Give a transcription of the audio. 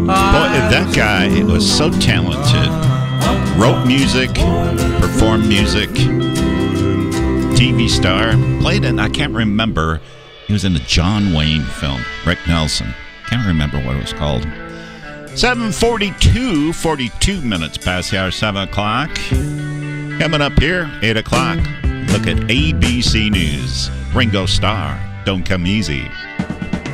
that guy was so talented. Wrote music, performed music, TV star, played in, I can't remember, he was in the John Wayne film, Rick Nelson. Can't remember what it was called. 7:42, 42 minutes past the hour, 7 o'clock. Coming up here, 8 o'clock. Look at ABC News. Ringo Starr, Don't Come Easy.